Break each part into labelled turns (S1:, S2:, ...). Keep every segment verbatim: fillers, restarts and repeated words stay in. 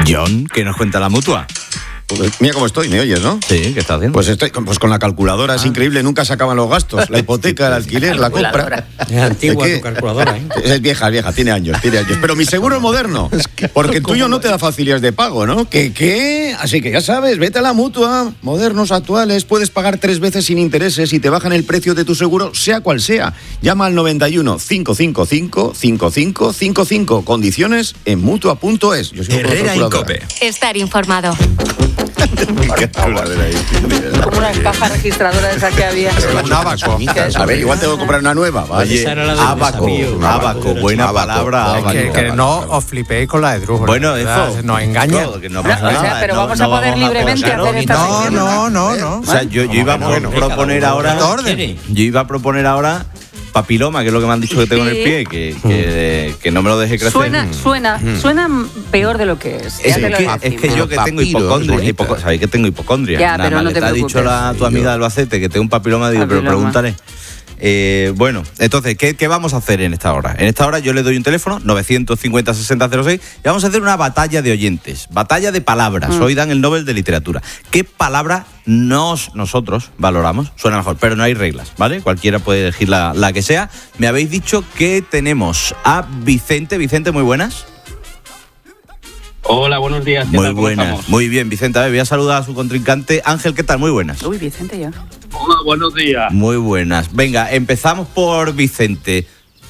S1: John, ¿qué nos cuenta la Mutua?
S2: Pues mira cómo estoy, ¿me oyes, no?
S1: Sí, ¿qué estás haciendo?
S2: Pues estoy pues con la calculadora, es ah. increíble, nunca se acaban los gastos. La hipoteca, el alquiler, la compra.
S3: Es antigua tu calculadora, ¿eh?
S2: Es vieja, vieja, tiene años, tiene años. Pero mi seguro es moderno, porque el tuyo no te da facilidades de pago, ¿no? ¿Qué, qué? Así que ya sabes, vete a la Mutua, modernos, actuales, puedes pagar tres veces sin intereses y te bajan el precio de tu seguro, sea cual sea. Llama al noventa y uno, cinco cinco cinco, cinco cinco cinco cinco. Condiciones en mutua punto es. Yo sigo con la calculadora.
S4: Estar informado.
S2: Qué chuladera ahí.
S5: Como una caja registradora de esa que había.
S2: Un abaco. A ver, igual tengo que comprar una nueva.
S1: Oye, abaco, abaco, buena palabra.
S3: Que, que no os flipéis con la de Drújula.
S1: Bueno, eso.
S3: Nos engaña.
S5: No, no, o sea, pero no, vamos a poder no libremente a hacer esta
S3: No, sección. no, no, no.
S1: O sea, yo, yo iba a bueno, proponer ahora. Yo iba a proponer ahora. Papiloma, que es lo que me han dicho que tengo sí. en el pie, que, que, que no me lo deje crecer.
S5: Suena, suena, mm. suena peor de lo que es.
S1: Es, que, lo es que yo que tengo hipocondria, hipoc sabéis que tengo hipocondria.
S5: Ya, Nada pero no te, te ha
S1: dicho la, tu amiga de Albacete que tengo un papiloma, digo, papiloma. pero pregúntale. Eh, bueno, entonces, ¿qué, ¿qué vamos a hacer en esta hora? En esta hora yo le doy un teléfono, novecientos cincuenta, sesenta cero seis, y vamos a hacer una batalla de oyentes, batalla de palabras. Mm. Hoy dan el Nobel de Literatura. ¿Qué palabra nos, nosotros valoramos? Suena mejor, pero no hay reglas, ¿vale? Cualquiera puede elegir la, la que sea. Me habéis dicho que tenemos a Vicente. Vicente, muy buenas.
S6: Hola, buenos días.
S1: Muy buenas, muy bien, Vicente. A ver, voy a saludar a su contrincante. Ángel, ¿qué tal? Muy buenas.
S5: Uy, Vicente ya.
S6: Hola, buenos días.
S1: Muy buenas. Venga, empezamos por Vicente.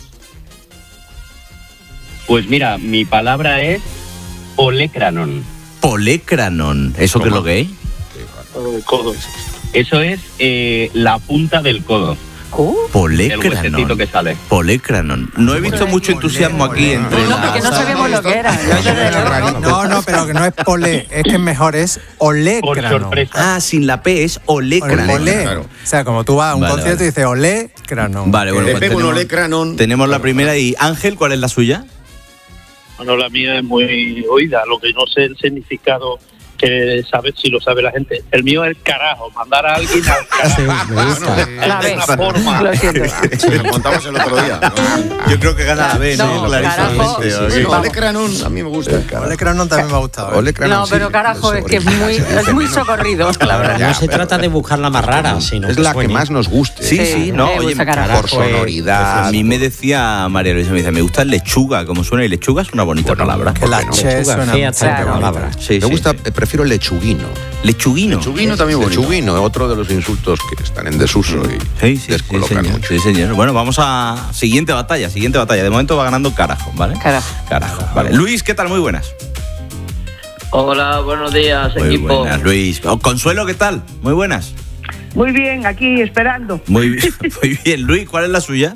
S6: Pues mira, mi palabra es olecranon.
S1: Polecranon. ¿Eso qué es lo que es?
S6: El codo. Eso es eh, la punta del codo.
S5: ¿Oh?
S1: Polecranon.
S6: Que sale.
S1: Polecranon. No he visto mucho entusiasmo aquí entre
S5: No, porque no sabemos lo que era.
S3: No, no, pero que no es pole, es que mejor es olecranon.
S1: Ah, sin la P es olecranon.
S3: Olé. Claro. O sea, como tú vas a un vale, concierto vale. y dices olecranon.
S1: Vale, bueno,
S2: pues
S1: tenemos,
S2: un olecranon.
S1: tenemos la primera. Y Ángel, ¿cuál es la suya?
S7: Bueno, la mía es muy oída, lo que no sé el significado que sabe si lo sabe la gente. El mío es el carajo, mandar a alguien al carajo. Sí, me gusta.
S5: La B. Forma. Lo siento.
S2: Lo montamos el otro día. ¿No?
S1: Yo creo que gana la B, ¿no?
S5: No, carajo.
S2: Sí, sí, sí. Olecranon, a mí me gusta.
S3: Olecranon también me ha gustado. ¿eh?
S5: No, pero carajo, es que es muy, es muy socorrido.
S3: La verdad.
S8: No se trata de buscar la más rara, sino
S2: es la que más nos guste.
S1: Sí, sí, no, oye,
S2: por sonoridad.
S1: A mí me decía María Luisa, me dice, me gusta lechuga, como suena, y lechuga es una bonita palabra.
S3: Que la che suena
S8: palabra.
S2: Me gusta, prefiero lechuguino.
S1: Lechuguino.
S2: Lechuguino también bonito. Lechuguino, otro de los insultos que están en desuso y
S1: sí, sí,
S2: descolocan
S1: sí, señor,
S2: mucho.
S1: Sí, señor. Bueno, vamos a siguiente batalla, siguiente batalla. De momento va ganando Carajo, ¿vale?
S5: Carajo.
S1: Carajo, vale. Luis, ¿qué tal? Muy buenas.
S6: Hola, buenos días,
S1: Muy
S6: equipo.
S1: buenas, Luis. Oh, Consuelo, ¿qué tal? Muy buenas.
S9: Muy bien, aquí esperando.
S1: Muy bien, muy bien. Luis, ¿cuál es la suya?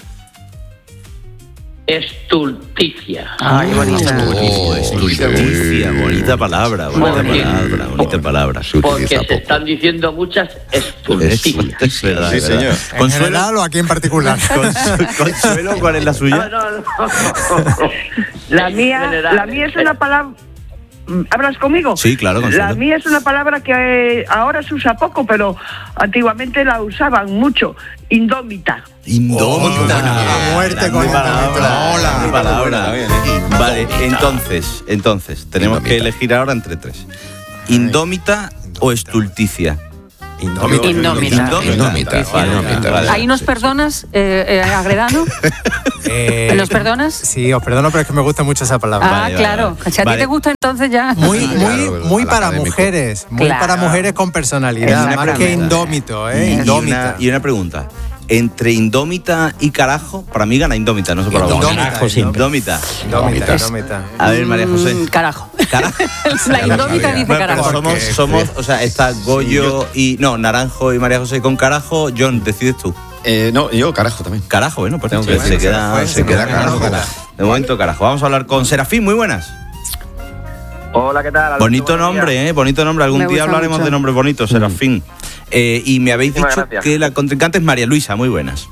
S6: Estulticia.
S5: Ay, bonita.
S1: Oh, estulticia, bonita palabra, bonita palabra, bonita palabra.
S6: Porque se están diciendo muchas estulticias.
S1: Es verdad,
S2: sí, señor.
S3: ¿En general o aquí en particular?
S1: Consuelo, ¿cuál es la suya?
S6: No, no, no.
S9: La mía, la mía es una palabra. ¿Hablas conmigo?
S1: Sí, claro, Consuelo.
S9: La mía es una palabra que eh, ahora se usa poco, pero antiguamente la usaban mucho. Indómita.
S1: Indómita.
S3: A muerte con
S1: palabra. Hola. Mi palabra. Vale, entonces, entonces, tenemos
S2: Indómita.
S1: que elegir ahora entre tres. Indómita o estulticia.
S3: Indómita.
S5: Indómita.
S1: Indómita.
S2: Indómita.
S1: Vale,
S2: Indómita.
S1: vale.
S5: ¿Ahí nos perdonas, eh, eh, Agredano?
S3: Eh,
S5: ¿Nos perdonas?
S3: Sí, os perdono, pero es que me gusta mucho esa palabra.
S5: Ah,
S1: vale,
S5: claro.
S1: vale.
S5: Si a ti
S1: Vale.
S5: te gusta, entonces ya.
S3: Muy, muy,
S2: Claro,
S3: muy
S2: al
S3: para
S2: académico.
S3: mujeres, muy
S5: Claro.
S3: para mujeres con personalidad, más
S5: Exactamente.
S3: que indómito, ¿eh?
S1: Y
S3: Indómita.
S1: una, y una pregunta. Entre indómita y carajo, para mí gana indómita, no sé para vos.
S3: Indómita,
S1: Carajo, sí. Indómita.
S3: Indómita, indómita.
S1: A ver, María José.
S5: Mm, carajo.
S1: Carajo.
S5: La indómita dice
S1: Bueno, pero
S5: carajo.
S1: somos, somos, o sea, está Goyo y. No, Naranjo y María José con carajo. John, decides tú.
S2: Eh, no, yo carajo también.
S1: Carajo, bueno, pues
S2: Tengo
S1: se,
S2: que
S1: se
S2: decir,
S1: queda,
S3: fue,
S1: se
S3: se
S1: queda
S3: queda
S1: carajo.
S3: carajo.
S1: De momento, carajo. Vamos a hablar con Serafín, muy buenas.
S6: Hola, ¿qué tal?
S1: Bonito nombre, ¿eh? Bonito nombre. Algún
S5: Me
S1: día
S5: gusta
S1: hablaremos
S5: mucho.
S1: de nombres bonitos, Serafín. Eh, y me habéis
S6: Muchísimas
S1: dicho
S6: gracias.
S1: que la contrincante es María Luisa, muy buenas.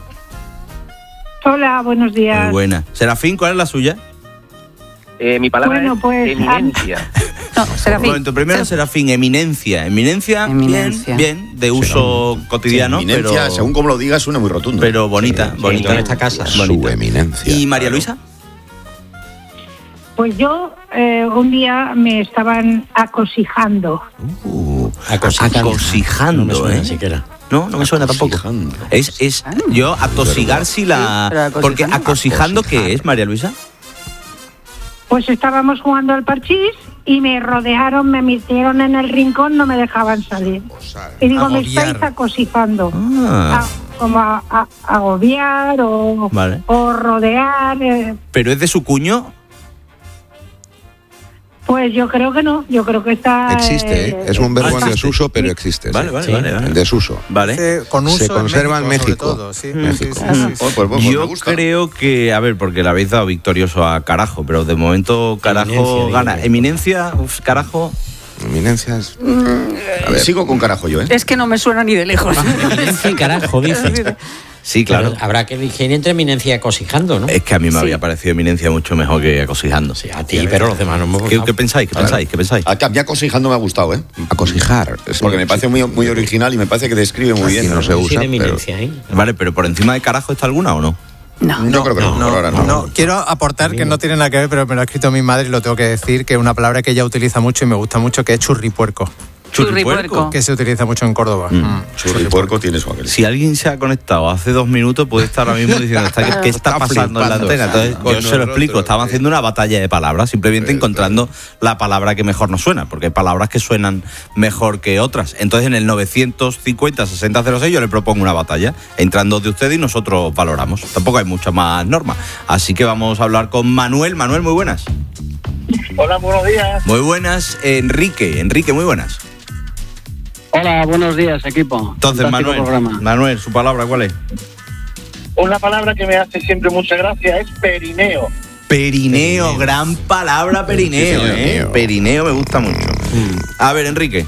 S9: Hola, buenos días.
S1: Muy buena. Serafín, ¿cuál es la suya?
S6: Eh, mi palabra
S9: Bueno,
S6: es
S9: pues,
S6: eminencia.
S5: No,
S1: Un
S5: Serafín.
S1: momento, primero Serafín, eminencia. Eminencia,
S5: Eminencia.
S1: bien, bien, de uso cotidiano,
S2: Eminencia,
S1: pero,
S2: según como lo digas, suena muy rotundo.
S1: pero bonita,
S8: Sí,
S1: bonita.
S8: en esta casa.
S2: Su
S1: Bonita.
S2: eminencia.
S1: ¿Y María Luisa?
S4: Pues yo eh, un día me estaban acosijando.
S1: Uh,
S8: Acosijando.
S1: acosijando,
S8: No me suena
S1: ¿eh?
S8: siquiera.
S1: No, no me suena tampoco. Es, es, yo atosigar si la...
S5: Sí, pero acosijando.
S1: Porque acosijando, ¿qué es, María Luisa?
S4: Pues estábamos jugando al parchís y me rodearon, me metieron en el rincón, no me dejaban salir. Y digo, me
S3: Agobiar.
S4: estáis acosijando.
S1: Ah,
S4: A- como a, a- agobiar o,
S1: Vale.
S4: o rodear. eh,
S1: ¿pero es de su cuño?
S4: Pues yo creo que no, yo creo que está...
S10: Existe, ¿eh?
S4: eh,
S10: Es un verbo en
S1: existe.
S10: desuso, pero existe.
S1: Vale,
S10: sí.
S1: vale,
S8: Sí.
S1: vale, vale.
S10: En desuso.
S1: Vale.
S3: Se, con uso
S10: Se conserva en México.
S3: sobre todo, sí.
S10: México.
S3: Sí, sí, sí, sí.
S2: Oh, pues, pues, me
S1: Yo
S2: gusta.
S1: creo que, a ver, porque le habéis dado victorioso a Carajo, pero de momento Carajo
S8: Eminencia,
S1: gana.
S8: digo.
S1: Eminencia, uf, Carajo.
S10: Eminencias.
S2: A ver, sigo con carajo yo, ¿eh?
S5: Es que no me suena ni de lejos.
S8: Eminencia y carajo, dice.
S1: Sí, claro.
S8: Pero habrá que elegir entre eminencia y acosijando, ¿no?
S1: Es que a mí me
S5: Sí.
S1: había parecido Eminencia mucho mejor que acosijando.
S8: Sí, a ti, pero los demás no me
S1: ¿Qué,
S8: gustan.
S1: qué pensáis? ¿Qué
S2: A ver.
S1: pensáis? ¿Qué pensáis?
S2: A, a mí acosijando me ha gustado, ¿eh?
S10: Acosijar. Es-
S2: Porque me parece muy, muy original y me parece que describe muy bien.
S10: Aquí no
S2: ¿no?
S10: se
S8: Sí,
S10: usa,
S8: de
S10: pero-
S8: eminencia, ¿eh?
S1: Vale, pero por encima de Carajo está alguna o no?
S5: No.
S2: Yo creo que no, por ahora no.
S3: No, quiero aportar que no tiene nada que ver, pero me lo ha escrito mi madre y lo tengo que decir, que es una palabra que ella utiliza mucho y me gusta mucho, que es churripuerco,
S5: Churripuerco.
S3: que se utiliza mucho en Córdoba.
S1: Mm.
S3: Mm.
S2: Churri puerco tiene su aquel.
S1: Si alguien se ha conectado hace dos minutos, puede estar ahora mismo diciendo "Está- ¿qué está
S10: Está
S1: pasando en la
S10: flipando.
S1: antena?". Entonces,
S10: Con
S1: yo se lo explico.
S10: nosotros,
S1: Estaban
S10: eh.
S1: haciendo una batalla de palabras, simplemente
S10: Eh,
S1: encontrando la palabra que mejor nos suena, porque hay palabras que suenan mejor que otras. Entonces, en el novecientos cincuenta sesenta cero seis yo le propongo una batalla. Entran dos de ustedes y nosotros valoramos. Tampoco hay mucha más norma. Así que vamos a hablar con Manuel. Manuel, muy buenas.
S7: Hola, buenos días.
S1: Muy buenas. Enrique. Enrique, muy buenas.
S7: Hola, buenos días, equipo.
S1: Entonces,
S7: Fantástico
S1: Manuel.
S7: programa.
S1: Manuel, su palabra, ¿cuál es?
S7: Una palabra que me hace siempre mucha gracia es perineo.
S1: Perineo, gran palabra perineo,
S10: Sí, señor.
S1: ¿eh? Perineo me gusta mucho. A ver, Enrique.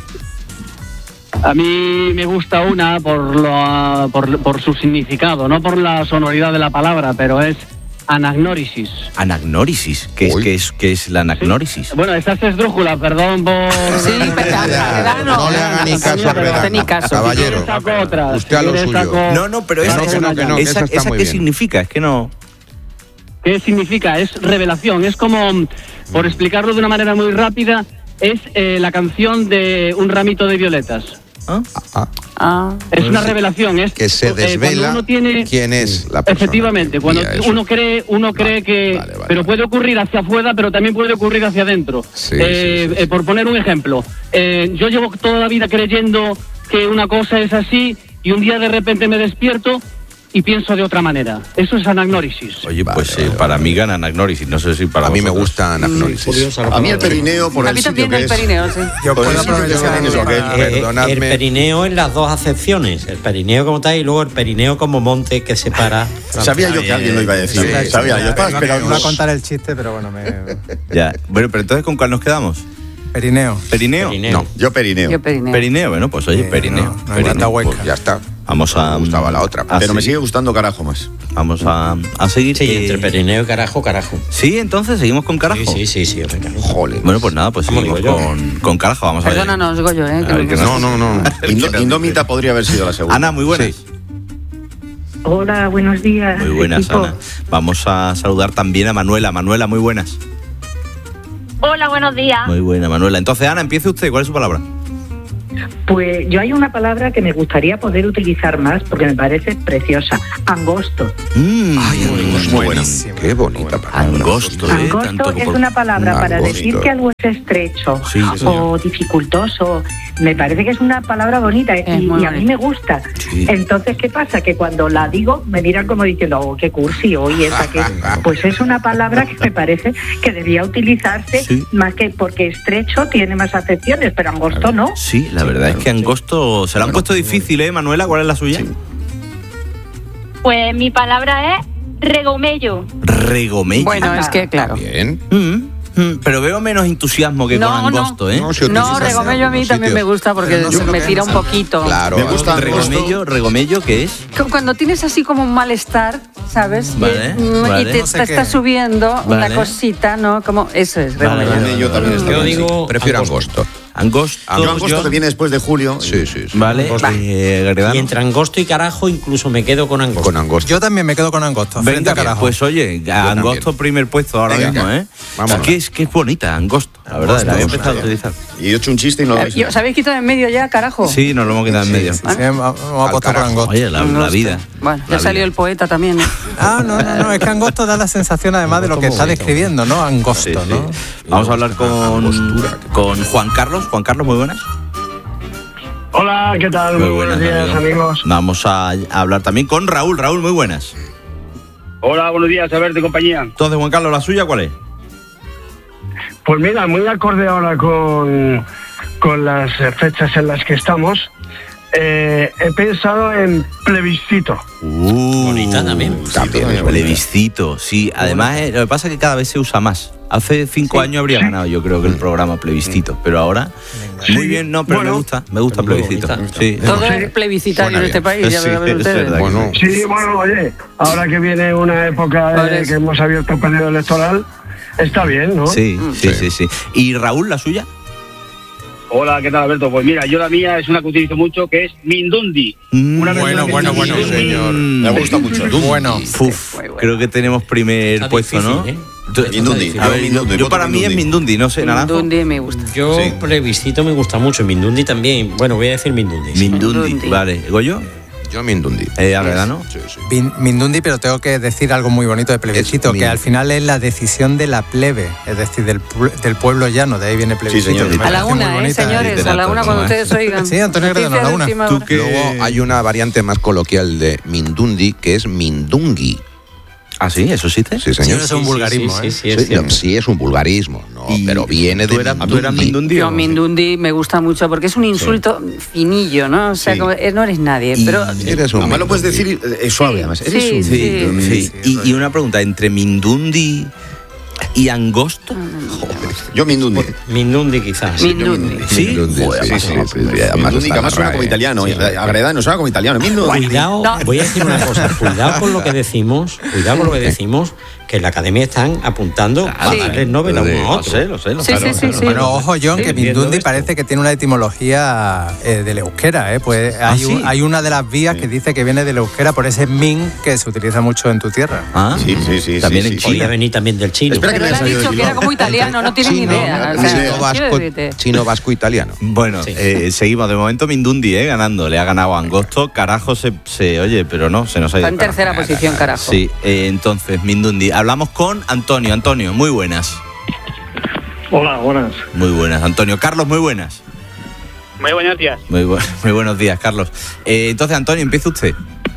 S7: A mí me gusta una por, lo, por, por su significado, no por la sonoridad de la palabra, pero es anagnórisis.
S1: Anagnórisis. ¿Qué es,
S10: Uy.
S1: qué es, qué es la anagnórisis?
S7: Bueno, esta es esdrújula, perdón por...
S5: Sí, pero Agredano.
S10: No le haga ni caso a
S5: Pero
S10: Agredano.
S5: ni caso.
S10: Caballero,
S7: Si quieres saco otra.
S10: usted a
S7: Si
S10: lo
S7: quieres
S10: suyo.
S7: saco-
S1: No, no, pero
S10: Que
S1: esa,
S10: no, que
S1: esa,
S10: no, que no, que
S1: esa-
S10: eso está
S1: esa
S10: muy
S1: ¿qué
S10: bien.
S1: significa? Es que no...
S7: ¿Qué significa? Es revelación. Es como, por explicarlo de una manera muy rápida, es eh, la canción de Un ramito de violetas.
S1: ¿Ah?
S10: Ah,
S5: Ah.
S7: Es una revelación. Es
S10: que se
S7: eh, cuando
S10: desvela
S7: uno tiene,
S10: quién es la persona.
S7: efectivamente,
S10: que
S7: cuando
S10: envía eso.
S7: uno cree, uno cree que,
S10: vale, vale,
S7: pero
S10: vale.
S7: puede ocurrir hacia afuera, pero también puede ocurrir hacia adentro.
S10: Sí,
S7: Eh,
S10: sí, sí,
S7: eh,
S10: sí.
S7: por poner un ejemplo, eh, yo llevo toda la vida creyendo que una cosa es así y un día de repente me despierto y pienso de otra manera. Eso es anagnórisis.
S1: Oye,
S10: Vale,
S1: pues
S10: vale,
S1: eh,
S10: vale,
S1: para
S10: vale.
S1: mí gana anagnórisis. No sé si para
S10: A mí me
S1: vosotros.
S10: gusta anagnórisis.
S8: Curiosa la
S2: A mí el
S8: palabra.
S2: perineo por
S5: A
S2: el
S5: mí
S2: sitio
S5: también
S2: que
S5: el
S2: es.
S5: perineo, sí.
S3: Yo
S2: Por el
S3: puedo
S2: sitio que
S3: aprovechar
S2: tiene eso,
S3: para-
S2: aquel.
S8: Eh, eh,
S10: Perdonadme.
S8: el perineo en las dos acepciones. El perineo como tal y luego el perineo como monte que separa.
S2: Sabía yo que alguien lo iba a decir.
S10: Sí,
S2: Sabía, yo estaba
S3: Venga,
S2: esperando.
S3: iba a contar el chiste, pero bueno, me...
S1: Ya. Bueno, pero entonces, ¿con cuál nos quedamos?
S3: Perineo.
S1: ¿Perineo?
S8: Perineo.
S2: No, yo perineo.
S5: Yo perineo.
S1: Perineo, bueno, pues oye,
S3: Eh,
S1: perineo.
S3: no, no hay
S1: Perineo.
S3: tanta hueca.
S10: Pues ya está.
S1: Vamos a...
S10: Me gustaba la otra.
S1: a
S2: Pero me
S1: seguir.
S2: sigue gustando carajo más.
S1: Vamos a, a seguir.
S8: Sí,
S1: eh,
S8: entre perineo y carajo, carajo.
S1: Sí, entonces seguimos con Carajo.
S8: Sí, sí, sí, sí, hombre, carajo.
S10: Joder.
S1: Bueno, pues nada, pues
S8: ¿Cómo
S1: seguimos
S8: digo yo?
S1: con, con Carajo. Vamos a ver.
S5: Perdónanos, Goyo, ¿eh? que
S1: A ver,
S5: no-
S1: que
S10: No, no, no.
S2: Indo- Indómita podría haber sido la segunda.
S1: Ana, muy buenas.
S10: Sí.
S4: Hola, buenos días.
S1: Muy buenas,
S4: equipo.
S1: Ana. Vamos a saludar también a Manuela. Manuela, muy buenas.
S11: Hola, buenos días.
S1: Muy buena, Manuela. Entonces, Ana, empiece usted. ¿Cuál es su palabra?
S9: Pues yo hay una palabra que me gustaría poder utilizar más porque me parece preciosa. Angosto.
S1: Mm,
S10: Ay, angosto.
S2: muy buena.
S10: Qué bonita palabra.
S1: Angosto, ¿eh?
S9: Angosto
S1: Tanto
S9: es
S1: como-
S9: una palabra para
S10: Angosto.
S9: decir que algo es estrecho
S1: Sí, sí,
S9: o dificultoso. Me parece que es una palabra bonita
S5: Es
S9: y,
S5: muy
S9: y a mí
S5: bonita.
S9: me gusta.
S1: Sí.
S9: Entonces, ¿qué pasa? Que cuando la digo me miran como diciendo, oh, qué cursi, hoy esa que... Pues es una palabra que me parece que debía utilizarse
S1: Sí.
S9: más que porque estrecho tiene más acepciones, pero angosto no.
S1: Sí, la verdad es que Angosto se lo han puesto difícil, ¿eh, Manuela? ¿Cuál es la suya?
S11: Pues mi palabra es regomello.
S1: Regomello.
S5: Bueno, es que, claro.
S10: Bien.
S1: Mm, mm, pero veo menos entusiasmo que
S5: No,
S1: con
S5: no.
S1: Angosto, ¿eh?
S10: No, se utiliza
S5: No,
S10: en
S5: regomello a mí
S10: algunos
S5: también me
S10: sitios.
S5: gusta porque
S3: Pero no sé
S5: se
S3: lo
S5: me
S3: que
S5: tira
S3: es.
S5: un poquito.
S10: Claro.
S2: Me gusta
S1: Regomello, regomello, ¿qué es?
S5: Cuando tienes así como un malestar, ¿sabes? Y-
S1: Vale,
S5: mm,
S1: vale.
S5: Y te,
S3: No sé
S5: te
S3: qué.
S5: está subiendo
S1: Vale.
S5: una cosita, ¿no? Como eso es
S1: Vale,
S5: regomello.
S1: vale,
S2: Yo también
S8: Yo
S2: estoy
S8: digo
S10: Prefiero
S8: angosto.
S10: angosto.
S1: Angosto.
S2: Yo angosto que viene después de julio.
S10: Sí, sí, sí.
S1: Vale. Eh, Gredano.
S8: Y entre angosto y carajo incluso me quedo con angosto.
S10: Con angosto.
S3: Yo también me quedo con angosto. frente
S1: Venga,
S3: a carajo.
S1: pues oye, angosto
S10: también.
S1: primer puesto ahora
S10: Venga,
S1: mismo, ¿eh?
S10: vámonos.
S1: Es que es, que es bonita, angosto. La verdad, la había empezado a utilizar.
S2: Y he hecho un chiste y no lo habéis.
S5: ¿Os habéis quitado en medio ya, carajo?
S1: Sí, nos lo hemos quedado en medio.
S3: Sí, vamos a apostar por angosto.
S1: Oye, la, la vida.
S5: Bueno,
S1: La
S5: ya salió
S1: vida.
S5: el poeta también. ¿no?
S3: Ah, no, no, no, es que angosto da la sensación además de lo que está describiendo, ¿no? Angosto,
S1: Sí, sí.
S3: ¿no?
S1: Vamos a hablar con, con Juan Carlos. Juan Carlos, muy buenas.
S12: Hola, ¿qué tal? Muy, buenos días,
S1: amigo.
S12: amigos.
S1: Vamos a, a hablar también con Raúl. Raúl, muy buenas.
S12: Hola, buenos días, Alberto y compañía.
S1: Entonces, Juan Carlos, ¿la suya cuál es?
S12: Pues mira, muy acorde ahora con, con las fechas en las que estamos, eh, he pensado en plebiscito.
S1: Uh,
S8: Bonita también.
S10: También es bonita.
S1: Plebiscito, sí. Además, eh, lo que pasa es que cada vez se usa más. Hace cinco
S5: Sí.
S1: años habría ganado, yo creo que el programa plebiscito, pero ahora muy
S12: Sí,
S1: bien, no, pero
S12: bueno.
S1: me gusta, me gusta
S8: Muy
S1: plebiscito.
S8: bonita.
S1: Sí.
S5: Todo
S12: Sí.
S5: es plebiscitario
S10: Suena
S5: en este
S10: bien.
S5: país, ya
S1: Sí,
S5: lo ven
S1: es
S5: ustedes.
S1: verdad.
S10: Bueno,
S12: Sí, bueno, oye, ahora que viene una época
S5: Por
S12: eh,
S5: eso.
S12: que hemos abierto el periodo electoral, está bien, ¿no?
S1: Sí, sí, sí, sí. ¿Y Raúl, la suya?
S12: Hola, ¿qué tal, Alberto? Pues mira, yo la mía es una que utilizo mucho, que es Mindundi.
S1: Mm,
S12: Una
S3: bueno,
S12: persona que
S3: bueno,
S12: se
S3: bueno,
S12: llama
S10: señor.
S1: Mm,
S2: Me gusta mucho.
S3: Bueno,
S1: Uf,
S5: Muy bueno.
S1: creo que tenemos primer
S8: Está
S1: puesto,
S8: difícil,
S1: ¿no?
S8: ¿eh?
S1: Tú-
S2: Mindundi.
S1: A ver,
S2: Mindundi,
S1: yo
S2: voto
S1: para mí es
S2: Mindundi.
S1: Mindundi, no sé, Naranjo.
S5: Mindundi me gusta.
S8: Yo
S2: Sí.
S8: plebiscito me gusta mucho. Mindundi también. Bueno, voy a decir Mindundi. sí.
S1: Mindundi,
S5: Mindundi.
S1: vale. ¿Goyo?
S10: yo Mindundi.
S1: Eh, Agredano.
S10: Sí, sí.
S3: Bin- Mindundi, pero tengo que decir algo muy bonito de plebiscito,
S10: Es
S3: que
S10: min-
S3: al final es la decisión de la plebe, es decir, del, pu- del pueblo llano, de ahí viene plebiscito.
S2: señor.
S3: que me
S5: A la
S3: parece muy
S5: una, ¿eh,
S3: bonita,
S5: señores? A la una cuando ustedes oigan.
S3: Sí, Antonio Gredano, a la
S5: Noticias de
S3: una.
S5: última
S1: Tú
S5: hora.
S1: que-
S10: Luego hay una variante más coloquial de Mindundi que es Mindungi.
S1: Ah, sí, eso existe.
S10: Sí,
S3: Sí,
S10: señor.
S3: es un vulgarismo,
S8: sí,
S3: ¿eh?
S8: sí, sí, es
S10: Sí,
S8: cierto.
S10: sí, es un vulgarismo, no,
S1: Y
S10: pero viene de
S1: ¿Tú eras, tú eras Mindundi?
S5: Yo
S1: o no?
S5: Mindundi me gusta mucho porque es un insulto finillo, ¿no? O sea,
S2: Sí.
S5: como, eh, no eres nadie,
S1: Y-
S5: pero...
S10: Eres un
S2: Además lo puedes
S10: Mindundi.
S2: decir eh, suave, además.
S5: Sí,
S2: Eres un
S5: sí,
S2: Mindundi.
S1: Sí, y, y una pregunta, ¿entre Mindundi y Angosto?
S2: Yo Mindundi.
S8: Mindundi quizás.
S5: Mindundi.
S1: ¿Sí?
S10: Mindundi,
S2: Joder,
S10: sí,
S2: además,
S10: sí,
S2: no,
S10: sí, sí, además
S2: Mindundi,
S10: está
S2: que además
S10: en
S2: suena
S10: la
S2: como
S10: R A E.
S2: italiano.
S10: Sí.
S2: Agredano suena como italiano. Mindundi.
S8: Cuidado,
S5: No.
S8: voy a decir una cosa, cuidado con lo que decimos, cuidado con lo que decimos, que en la academia están apuntando a
S5: Sí.
S8: darle el Nobel a uno a
S1: Lo
S8: otro.
S1: sé, lo sé, lo
S5: Sí,
S1: sé.
S5: sí, sí, sí.
S3: Bueno, ojo, John,
S5: Sí.
S3: que
S8: Viendo
S3: Mindundi
S8: esto.
S3: parece que tiene una etimología eh, del euskera, ¿eh? Pues hay,
S1: ¿Ah,
S3: un-
S1: sí?
S3: hay una de las vías que dice que viene del euskera por ese min que se utiliza mucho en tu tierra.
S1: Ah,
S2: Sí, sí, sí,
S1: También
S2: sí,
S1: en
S2: sí.
S8: Podría
S1: China.
S8: venir también del chino.
S2: Espera que
S5: Pero
S2: le
S5: le
S2: haya
S5: han
S2: salido
S5: dicho
S2: el
S5: que era
S2: chino.
S5: como italiano, no tienen ni
S10: Chino,
S5: idea. O
S10: chino,
S5: sea, quiero
S10: vasco,
S5: decirte.
S10: chino, vasco, italiano.
S1: Bueno,
S2: Sí.
S1: eh, seguimos. De momento Mindundi, ¿eh? Ganando. Le ha ganado a Angosto. Carajo se, se oye, pero no, se nos ha ido.
S5: Está en
S1: carajo.
S5: tercera posición, carajo.
S1: Sí, eh, entonces, Mindundi. Hablamos con Antonio. Antonio, muy buenas.
S12: Hola, buenas.
S1: Muy buenas, Antonio. Carlos, muy buenas.
S7: Muy buenos días.
S1: Muy, bu- muy buenos días, Carlos. Eh, entonces, Antonio, empieza usted.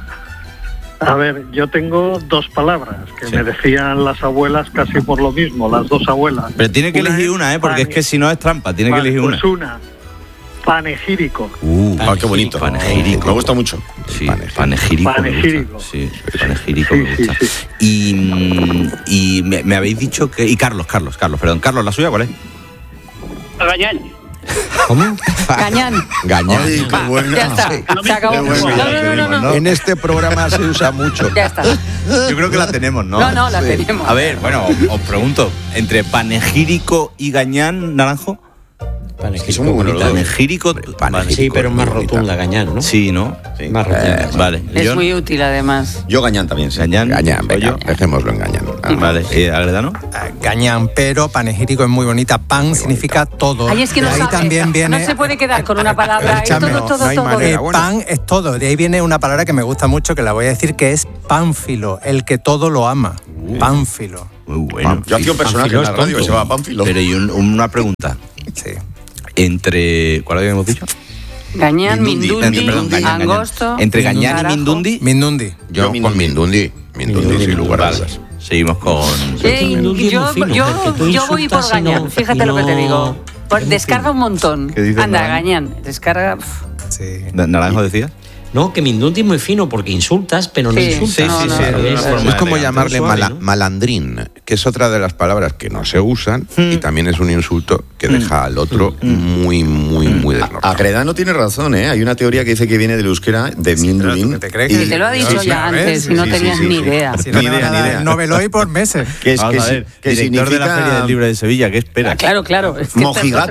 S12: A ver, yo tengo dos palabras que
S1: Sí.
S12: me decían las abuelas casi por lo mismo, las dos abuelas.
S1: Pero tiene que
S12: Una
S1: elegir
S12: es
S1: una, ¿eh? Porque es
S12: pane-
S1: que si no es trampa, tiene
S12: Vale,
S1: que elegir
S12: pues
S1: una.
S12: una. Panegírico.
S1: Uh,
S2: Ah, qué bonito.
S1: Panegírico.
S2: Me gusta mucho.
S1: Sí,
S10: Panegírico.
S1: panegírico. me
S12: Panegírico.
S1: gusta. Sí, panegírico
S12: Sí,
S1: me
S12: sí,
S1: gusta.
S12: sí.
S1: Y, mm, y me, me habéis dicho que. Y Carlos, Carlos, Carlos, perdón. Carlos, ¿la suya cuál es?
S7: Gañán.
S8: ¿Cómo?
S5: Gañán.
S10: Gañán.
S2: Ay, qué bueno.
S5: Ya está. Se acabó.
S2: Qué
S5: No,
S2: bueno.
S5: no, no, no, no.
S10: En este programa se usa mucho.
S5: Ya está.
S1: Yo creo que la tenemos, ¿no?
S5: No, no, la tenemos.
S1: A ver, bueno, os pregunto. ¿Entre panegírico y gañán, naranjo?
S8: Panegírico,
S2: son muy buenos los dos.
S1: Panegírico.
S10: Panegírico.
S8: Sí, pero más
S10: muy bonita.
S8: rotunda, Gañán, ¿no?
S1: Sí, ¿no?
S2: Sí.
S8: Más rotunda.
S1: Eh, vale.
S5: Es
S1: John,
S5: muy útil, además.
S2: Yo Gañán también, sí.
S1: Gañán.
S10: Gañán, venga,
S1: Goyo.
S10: dejémoslo en Gañán. Ah,
S1: Vale. Eh, ¿Agredano?
S3: Ah, Gañán, pero panegírico es muy bonita. Pan significa todo.
S5: Ahí es que
S3: De
S5: no
S3: ahí
S5: sabe.
S3: también viene.
S5: No se puede quedar con una palabra. Es
S3: Escúchame,
S5: todo, todo,
S10: no hay
S5: todo.
S10: manera.
S3: Eh,
S10: bueno.
S3: pan es todo. De ahí viene una palabra que me gusta mucho, que la voy a decir, que es pánfilo, el que todo lo ama. Pánfilo.
S1: Muy bueno.
S2: Yo hacía un personaje en la
S8: Pánfilo es
S2: radio que se
S8: tonto.
S2: llama Pánfilo.
S1: Pero y un- una pregunta.
S3: Sí.
S1: Entre. ¿Cuál habíamos dicho?
S5: Gañán,
S2: Mindundi.
S5: Mindundi,
S1: Eh, perdón, Gañán, Gañán.
S5: Angosto.
S1: Entre Gañán y
S5: Carajo.
S1: Mindundi.
S3: Mindundi.
S10: Yo
S2: Yo
S10: con
S2: Mindundi.
S10: Mindundi. Mindundi, sin lugar a
S1: Vale.
S10: dudas.
S1: Seguimos con.
S5: Eh,
S8: Mindundi es
S5: yo,
S8: muy fino,
S5: yo,
S8: porque tú
S5: yo voy por
S8: insultas y no-
S5: Gañán, fíjate
S8: y
S5: lo que te
S8: no-
S5: digo. Pues descarga un montón.
S1: ¿Qué dices,
S5: Anda,
S1: Naranjo?
S5: Gañán, descarga. pf.
S3: Sí.
S1: Na- ¿Naranjo decía?
S8: No, que Mindundi es muy fino porque insultas, pero no
S5: Sí,
S8: insultas.
S5: sí, sí,
S8: No,
S5: sí,
S8: no,
S1: de
S8: es-
S1: una forma
S10: Es como
S1: elegante,
S10: llamarle
S8: suave,
S10: mala-
S8: ¿no?
S10: malandrín, que es otra de las palabras que no se usan y también es un insulto que deja al otro muy, muy, muy desnortado.
S2: Agredano tiene razón, ¿eh? Hay una teoría que dice que viene del euskera de Mindulín.
S3: ¿Te crees
S2: y-
S3: que-
S5: Te lo ha dicho
S3: Sí,
S5: ya
S3: a ver,
S5: antes
S3: sí,
S5: y no
S2: sí,
S5: tenías
S2: sí,
S5: ni
S2: sí.
S5: idea.
S3: Si no
S2: Ni
S3: me
S2: idea,
S3: van a
S2: ni
S3: dar
S2: idea.
S3: el Nobel hoy por meses.
S2: Que es
S1: Vamos
S2: que,
S1: a
S2: si-
S1: ver,
S2: que
S1: director de la
S2: significa
S1: Feria del Libro de Sevilla, ¿qué espera?
S5: Ah, claro, claro. es que esta es
S2: mojigato.
S5: otra.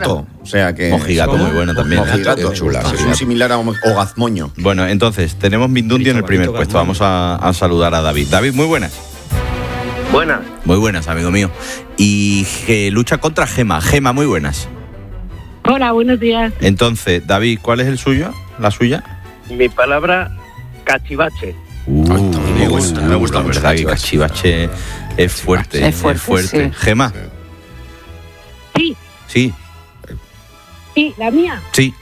S2: O sea que...
S1: Mojigato, muy bueno también.
S2: Mojigato, chula. Es un similar a o gazmoño.
S1: Bueno, entonces, tenemos Mindundi en el primer puesto. Vamos a, a saludar a David. David, muy buenas.
S7: Buenas.
S1: Muy buenas, amigo mío. Y que lucha contra Gema. Gema, muy buenas.
S4: Hola, buenos días.
S1: Entonces, David, ¿cuál es el suyo? ¿La suya?
S7: Mi palabra, cachivache.
S1: Uh, me gusta, me gusta, la verdad que cachivache es fuerte.
S5: Es fuerte,
S1: es fuerte.
S5: sí.
S1: Gema.
S4: Sí,
S1: Sí,
S4: sí, la mía.
S1: sí.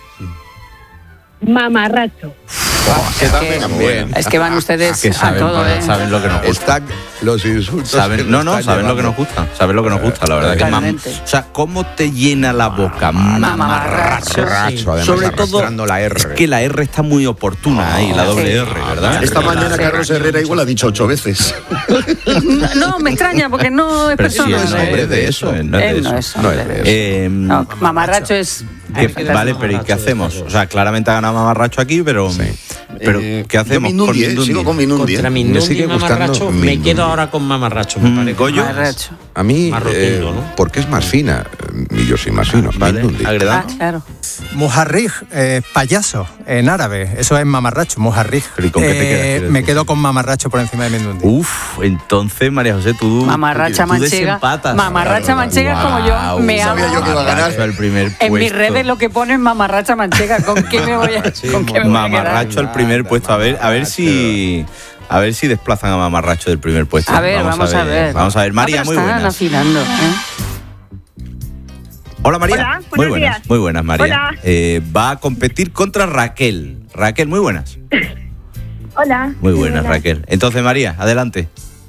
S4: Mamarracho.
S5: Es que, es que van ustedes
S1: Que
S5: a
S1: saben,
S5: todo, ¿eh?
S1: saben lo que nos gusta.
S10: Están los insultos. que
S1: Saben, no,
S10: nos
S1: no,
S10: están
S1: saben lo que
S10: llevando.
S1: nos gusta. Saben lo que nos gusta, la verdad. Que mam-
S5: Totalmente.
S1: o sea, ¿cómo te llena la boca?
S5: Mamarracho.
S10: Racho, además,
S1: Sobre todo,
S10: arrastrando la R.
S1: es que la R está muy oportuna ahí, la doble
S5: Sí.
S1: R, ¿verdad?
S2: Esta mañana Carlos Herrera igual ha dicho ocho veces.
S5: No, me extraña porque no es
S1: Pero sí,
S5: persona.
S1: es hombre de eso. No es de
S5: Él no
S1: eso.
S5: es hombre de eso.
S1: Eh,
S5: No, mamarracho es...
S1: que- vale, pero ¿y qué hacemos? O sea, claramente ha ganado Mamarracho aquí, pero, pero
S2: Eh,
S1: ¿qué hacemos?
S2: yo Mindundi,
S1: con
S2: eh,
S1: Mindundi?
S2: sigo con Mindundi.
S8: Contra
S2: eh.
S8: Mindundi
S10: Me sigue
S8: y
S10: gustando
S8: Mamarracho, me
S10: Mindundi.
S8: quedo ahora con Mamarracho, me
S1: Mm,
S8: parece.
S1: Goyo.
S5: Mamarracho.
S10: A mí,
S8: Más
S10: eh,
S8: rotundo, ¿no?
S10: porque es más fina. Y yo soy más fino.
S1: Vale,
S10: Mindundi.
S5: Ah,
S1: agredado.
S5: claro.
S3: Mujarrij, eh, payaso, en árabe. Eso es mamarracho, mujarrij.
S1: ¿Y con qué te quedas,
S3: Eh,
S1: quieres
S3: me
S1: decir?
S3: quedo con mamarracho por encima de Mindundi.
S1: Uf, entonces, María José, tú.
S5: Mamarracha
S1: tú
S5: manchega.
S1: desempatas.
S5: Mamarracha manchega como yo
S1: Guau,
S5: me
S1: sabía
S5: hago.
S1: yo que iba a ganar. El primer
S5: En mis
S1: puesto.
S5: redes lo que ponen mamarracha manchega. ¿Con qué me voy a, con qué me voy a quedar?
S1: Mamarracho al primer puesto. A ver, a ver si. A ver si desplazan a Mamarracho del primer puesto.
S5: A ver, vamos a ver.
S1: Vamos a ver, María,
S5: Ah, pero
S1: muy
S5: están
S1: buenas.
S5: afilando, ¿eh?
S1: Hola, María.
S11: Hola,
S1: muy
S11: buenos
S1: buenas,
S11: días.
S1: muy buenas, María.
S11: Hola.
S1: Eh, va a competir contra Raquel. Raquel, muy buenas.
S11: Hola.
S1: Muy buenas, Raquel. Entonces, María, adelante.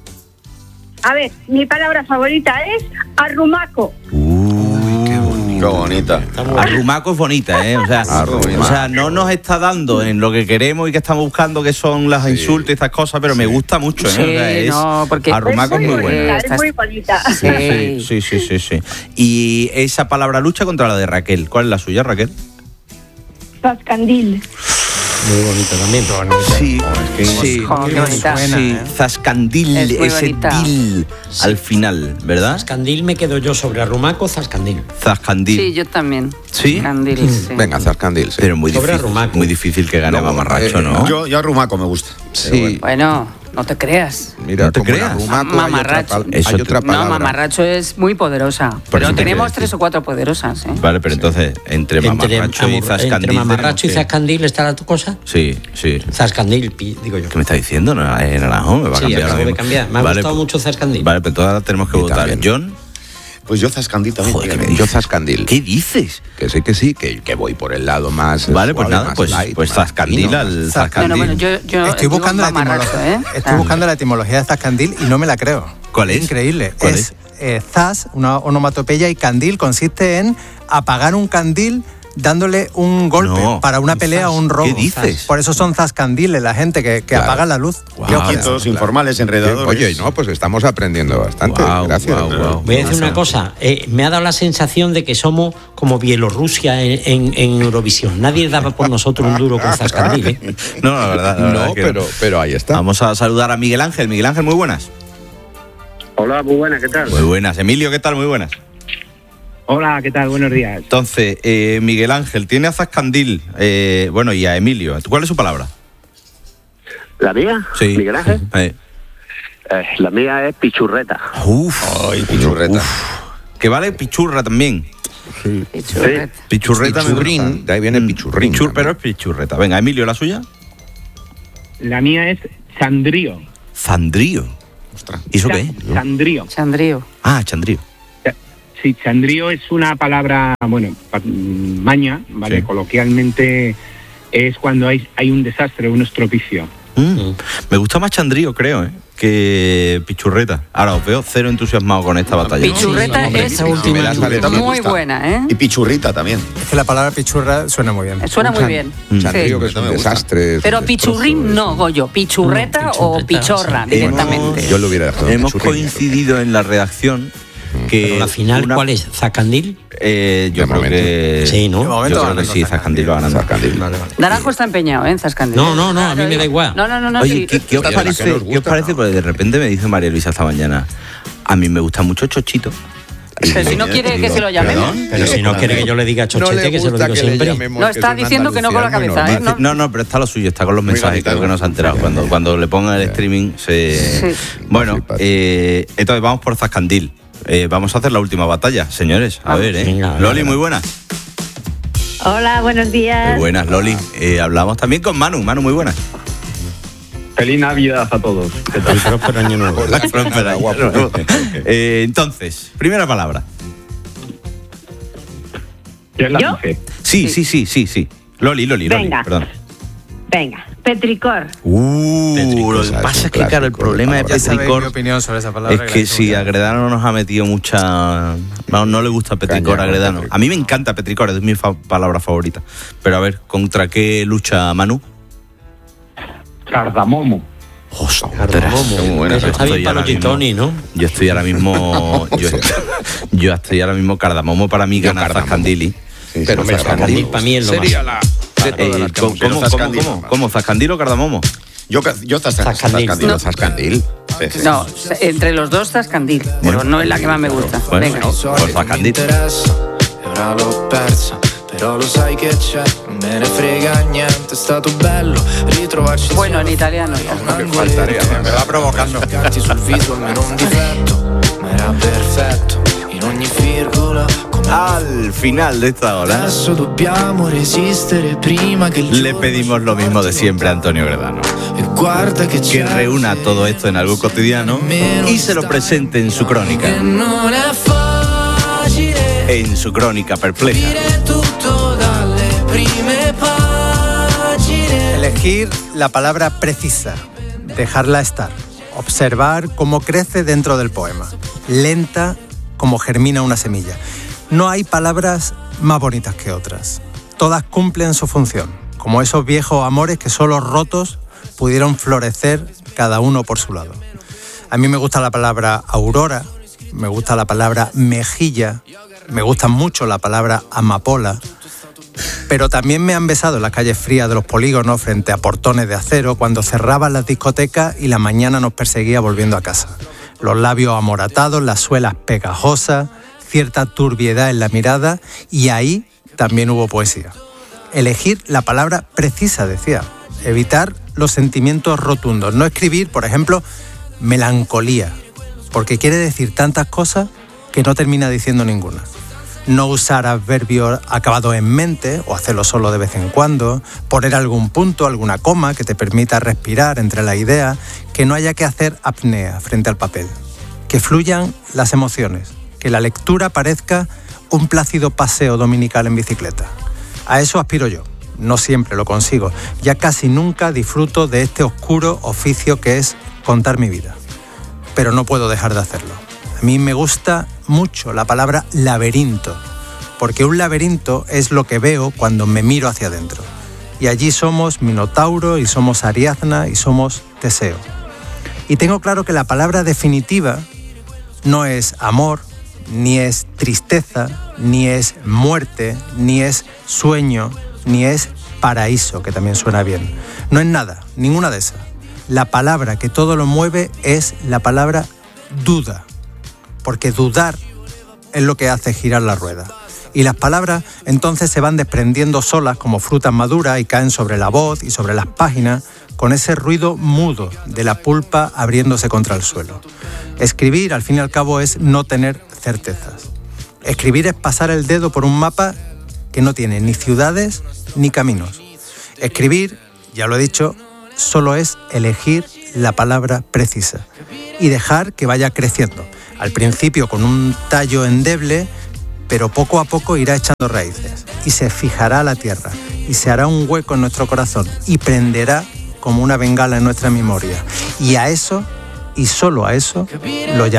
S11: A ver, mi palabra favorita es arrumaco.
S2: Qué bonita.
S1: Arrumaco es bonita, ¿eh? O sea, o sea, no nos está dando en lo que queremos y que estamos buscando, que son las insultos y estas cosas, pero me gusta mucho, ¿eh?
S5: Sí,
S1: O sea, es-
S5: no, porque-
S1: Arrumaco es muy
S11: bonita,
S1: buena.
S11: es muy bonita.
S1: Sí, sí, sí, sí, sí. Y esa palabra lucha contra la de Raquel. ¿Cuál es la suya, Raquel?
S11: Zascandil.
S8: Muy bonito también.
S1: Sí, sí,
S5: Oh, qué bonita.
S1: sí, Zascandil,
S5: Es muy
S1: ese
S5: bonita.
S1: dil al final, ¿verdad?
S8: Zascandil me quedo yo sobre Arrumaco, Zascandil.
S1: Zascandil.
S5: Sí, yo también.
S1: ¿Sí?
S5: Zascandil, sí.
S10: Venga, Zascandil. Sí.
S1: Pero muy
S8: Sobre
S1: difícil,
S8: Arrumaco.
S1: muy difícil que gane
S10: No,
S1: Mamarracho,
S10: eh,
S1: ¿no?
S2: Yo, yo arrumaco me gusta.
S10: Sí.
S5: Bueno, no te creas.
S10: Mira,
S1: No te
S10: como en
S1: creas.
S10: Arrumaco hay otra
S5: Mamarracho.
S10: pal-
S1: Eso
S10: hay
S1: te-
S10: otra
S5: No,
S10: palabra.
S5: mamarracho es muy poderosa.
S1: Por
S5: Pero
S1: eso te
S5: tenemos
S1: quiero
S5: tres
S1: decir.
S5: o cuatro poderosas, ¿eh?
S1: Vale, pero entonces, entre
S8: Entre,
S1: Mamarracho y
S8: amor-
S1: Zascandil.
S8: entre Mamarracho y
S1: tenemos que-
S8: Zascandil está la tu cosa.
S1: Sí, sí.
S8: Zascandil, pi- digo yo.
S1: ¿Qué me está diciendo? No, eh, Naranjo, me va a
S8: Sí,
S1: cambiar.
S8: acabo
S1: ahora
S8: de
S1: mismo.
S8: cambiar. Me ha
S1: Vale,
S8: gustado
S1: pues-
S8: mucho Zascandil.
S1: Vale, pues entonces ahora tenemos que
S10: Y
S1: votar.
S10: también.
S1: John,
S2: Pues yo Zascandil también.
S1: Joder,
S2: fíjate.
S1: ¿qué me
S10: Yo Zascandil.
S1: ¿qué dices?
S10: Que sí, que sí, que, que voy por el lado más.
S1: Vale, pues
S10: suave,
S1: nada,
S10: más
S1: pues,
S10: light,
S1: pues
S10: más
S1: Zascandil
S10: fino,
S1: al
S10: más-
S5: No, no,
S1: Zascandil.
S5: bueno, yo, yo
S3: Estoy
S5: digo
S3: buscando, la
S5: mamarracho,
S3: etimología,
S5: ¿eh?
S3: estoy
S5: Ah.
S3: buscando la etimología de Zascandil y no me la creo.
S1: ¿Cuál es?
S3: Increíble.
S1: ¿Cuál
S3: es eh, zas, una onomatopeya, y candil consiste en apagar un candil dándole un golpe
S1: No.
S3: para una pelea o un robo.
S1: ¿Qué dices?
S3: Por eso son zascandiles, la gente que, que
S10: Claro.
S3: apaga la luz.
S2: Qué
S3: Yo-
S2: ojitos informales, enredadores.
S10: Oye, no, pues estamos aprendiendo bastante.
S1: Guau,
S10: Gracias.
S1: guau, guau.
S8: Voy a decir una cosa, eh, me ha dado la sensación de que somos como Bielorrusia en, en- en Eurovisión. Nadie daba por nosotros un duro con Zascandil, ¿eh?
S1: No, la verdad, la verdad
S10: No,
S1: que
S10: pero, pero ahí está.
S1: Vamos a saludar a Miguel Ángel. Miguel Ángel, muy buenas.
S7: Hola, muy buena, ¿qué tal?
S1: Muy buenas. Emilio, ¿qué tal? Muy buenas.
S7: Hola, ¿qué tal? Buenos días.
S1: Entonces, eh, Miguel Ángel tiene a Zascandil, eh, bueno, y a Emilio. ¿Cuál es su palabra?
S6: ¿La mía?
S1: Sí.
S6: ¿Miguel Ángel?
S1: Eh.
S6: Eh, la mía es pichurreta.
S1: Uf.
S2: Ay, pichurreta.
S1: Uf. Que vale pichurra también.
S5: Pichurreta.
S1: Pichurreta me
S10: Pichurrín,
S1: gusta.
S10: de ahí viene
S1: Mm,
S10: pichurrín
S1: pichur- pero
S10: también.
S1: es pichurreta. Venga, Emilio, ¿la suya?
S7: La mía es Sandrío.
S1: Zandrío. ¿Y eso qué es?
S7: Sandrío.
S5: Chandrío.
S1: Ah, chandrío.
S7: Sí, chandrío es una palabra, bueno, pa- mm, maña, ¿vale?
S1: Sí.
S7: Coloquialmente es cuando hay, hay un desastre, un estropicio.
S1: Mm. Me gusta más chandrío, creo, ¿eh? que pichurreta. Ahora os veo cero entusiasmado con esta batalla.
S5: Pichurreta
S10: Hombre,
S5: es
S10: esta última
S2: me la sale también
S5: muy
S2: gusta.
S5: buena, ¿eh?
S2: Y pichurrita también.
S3: Es que la palabra pichurra suena muy bien.
S5: Suena muy bien.
S10: Chandrío,
S5: Sí.
S10: que es un desastre. es
S5: Pero
S10: un
S5: pichurrín
S10: destrozo,
S5: no, Goyo. Pichurreta
S8: No,
S5: o
S8: pichurreta,
S5: pichorra
S8: sí.
S5: directamente.
S10: Yo lo hubiera dejado. en
S1: Hemos
S10: pichurrín.
S1: coincidido en la redacción que
S8: Pero la final,
S1: una-
S8: ¿cuál es? ¿Zascandil?
S1: Eh, yo
S10: De
S1: creo
S10: momento.
S1: que
S8: Sí, ¿no?
S3: De momento
S1: yo creo
S3: ganando
S1: que sí,
S3: Zascandil.
S1: Zascandil va ganando.
S10: Zascandil.
S3: Vale, vale.
S5: Naranjo está empeñado, ¿eh? En Zascandil.
S8: No, no, no, a mí me da igual.
S5: No, no, no, no.
S1: Oye,
S5: sí.
S1: ¿qué, qué os
S10: Oye, la que
S1: parece?
S10: nos
S1: ¿Qué os
S10: gusta,
S1: parece?
S10: no.
S1: Porque de repente me dice María Luisa esta mañana, a mí me gusta mucho Chochito.
S5: Pero si no quiere que se lo llamemos.
S8: Pero si no quiere que yo le diga chochete, que se lo digo siempre.
S5: No, está diciendo que no con la cabeza, ¿eh?
S1: No, no, no, pero está lo suyo, está con los mensajes, creo que no se ha enterado. Cuando, cuando le pongan el streaming se...
S5: Sí.
S1: Bueno, eh, entonces vamos por Zascandil. Eh, vamos a hacer la última batalla, señores. A ver, ¿eh?
S8: Venga,
S1: Loli, muy buenas.
S11: Hola, buenos días.
S1: Muy buenas, Loli. Eh, hablamos también con Manu. Manu, muy buenas.
S6: Feliz Navidad a todos.
S8: ¿Qué tal? Próspero año nuevo.
S1: Hola, próspero año nuevo. Eh, entonces, primera palabra.
S6: ¿Quién la
S11: ¿Yo?
S6: dice?
S1: Sí, sí, sí, sí, sí. Loli, Loli, Loli,
S11: Venga.
S1: perdón.
S11: Venga, petricor.
S1: Uh,
S10: Petricor,
S1: lo que
S10: ¿sabes?
S1: pasa
S10: Un
S1: es que, claro, el
S10: clásico de
S1: problema de
S3: Ya sabéis mi
S1: Petricor
S3: opinión sobre esa palabra.
S1: es
S3: la
S1: que
S3: he dicho
S1: si
S3: muchas
S1: a Gredano nos ha metido mucha... No, no le gusta Petricor
S10: Caña
S1: a
S10: con
S1: Gredano.
S10: Petricor.
S1: A mí me encanta Petricor, es mi fa- palabra favorita. Pero a ver, ¿contra qué lucha Manu?
S6: Cardamomo.
S1: Ostras,
S8: Cardamomo.
S1: qué buena.
S8: Eso
S1: Yo
S8: está bien
S1: estoy
S8: para
S1: ahora
S8: los
S1: mismo-
S8: gitonis, ¿no?
S1: Yo estoy ahora mismo... yo, yo estoy ahora mismo Cardamomo para mí
S10: Yo
S1: gana
S10: Cardamomo.
S1: Zascandili.
S10: Sí,
S8: Pero
S10: sí,
S8: mira,
S10: Zascandil
S8: Zascandil para mí es lo más.
S10: sería la de todas
S1: Eh,
S10: las
S1: ¿Cómo,
S10: canciones.
S1: cómo, cómo,
S2: Zascandil.
S1: cómo, cómo? ¿Zascandil o Cardamomo?
S2: Yo, ca- yo Zas-
S8: Zascandil.
S2: Zascandil.
S8: No.
S2: Zascandil. Sí, sí.
S5: No, entre los dos Zascandil, pero no es la que más me gusta.
S1: Bueno,
S5: Venga.
S1: pues Zascandil.
S13: Ora l'ho persa, però lo sai che c'è, non me ne frega niente, è stato bello ritrovarci.
S5: Bueno, en italiano ya.
S3: Me va provocando.
S13: Cercarti sul viso almeno un difetto, ma era perfetto in ogni virgola.
S1: Al final de esta hora
S13: Adesso dobbiamo resistere prima che il
S1: le pedimos lo mismo de siempre a Antonio Gredano.
S13: e guarda che
S1: Que
S13: c'è
S1: reúna todo esto en algo cotidiano y se lo presente en su crónica.
S13: che non è facile
S1: En su crónica perpleja.
S13: dire tutto dalle prime pagine.
S3: Elegir la palabra precisa, dejarla estar, observar cómo crece dentro del poema, lenta como germina una semilla. No hay palabras más bonitas que otras. Todas cumplen su función, como esos viejos amores que solo rotos pudieron florecer cada uno por su lado. A mí me gusta la palabra aurora, me gusta la palabra mejilla, me gusta mucho la palabra amapola, pero también me han besado en las calles frías de los polígonos frente a portones de acero cuando cerraban las discotecas y la mañana nos perseguía volviendo a casa. Los labios amoratados, las suelas pegajosas, cierta turbiedad en la mirada y ahí también hubo poesía. Elegir la palabra precisa, decía. Evitar los sentimientos rotundos. No escribir, por ejemplo, melancolía, porque quiere decir tantas cosas que no termina diciendo ninguna. No usar adverbios acabados en mente o hacerlo solo de vez en cuando, poner algún punto, alguna coma que te permita respirar entre las ideas, que no haya que hacer apnea frente al papel, que fluyan las emociones, que la lectura parezca un plácido paseo dominical en bicicleta. A eso aspiro yo, no siempre lo consigo, ya casi nunca disfruto de este oscuro oficio que es contar mi vida, pero no puedo dejar de hacerlo. A mí me gusta mucho la palabra laberinto, porque un laberinto es lo que veo cuando me miro hacia adentro. Y allí somos Minotauro y somos Ariadna y somos Teseo. Y tengo claro que la palabra definitiva no es amor, ni es tristeza, ni es muerte, ni es sueño, ni es paraíso, que también suena bien. No es nada, ninguna de esas. La palabra que todo lo mueve es la palabra duda, porque dudar es lo que hace girar la rueda. Y las palabras entonces se van desprendiendo solas como frutas maduras y caen sobre la voz y sobre las páginas con ese ruido mudo de la pulpa abriéndose contra el suelo. Escribir, al fin y al cabo, es no tener certezas. Escribir es pasar el dedo por un mapa que no tiene ni ciudades ni caminos. Escribir, ya lo he dicho, solo es elegir la palabra precisa y dejar que vaya creciendo. Al principio con un tallo endeble, pero poco a poco irá echando raíces y se fijará a la tierra y se hará un hueco en nuestro corazón y prenderá como una bengala en nuestra memoria. Y a eso, y solo a eso, lo llamamos